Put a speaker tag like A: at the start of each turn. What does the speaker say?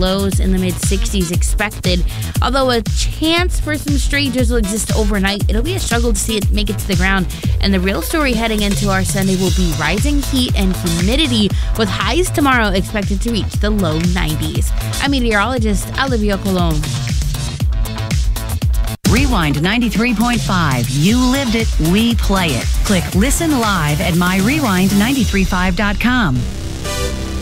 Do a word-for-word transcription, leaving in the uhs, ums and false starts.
A: lows in the mid sixties expected. Although a chance for some stray drizzle exists overnight, it'll be a struggle to see it make it to the ground. And the real story heading into our Sunday will be rising heat and humidity, with highs tomorrow expected to reach the low nineties. I'm meteorologist Olivia Colon.
B: Rewind ninety-three point five. You lived it, we play it. Click listen live at my rewind nine three five dot com.